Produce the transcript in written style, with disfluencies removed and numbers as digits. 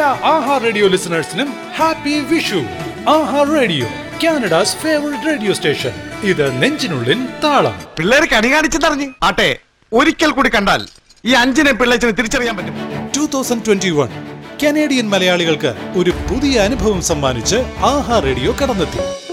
എല്ലാ ആഹാ radio ലിസണേഴ്സിനും happy Vishu. ആഹാ radio, Canada's favourite radio station. ഇത് നെഞ്ചിനുള്ളിൽ താളം. പിള്ളേർ കണി കാണിച്ചെന്നറിഞ്ഞ് ആട്ടെ, ഒരിക്കൽ കൂടി കണ്ടാൽ ഈ 5നെ പിള്ളേച്ചിന് തിരിച്ചറിയാൻ പറ്റും. 2021 കനേഡിയൻ മലയാളികൾക്ക് ഒരു പുതിയ അനുഭവം സമ്മാനിച്ച് ആഹാ റേഡിയോ കടന്നെത്തി.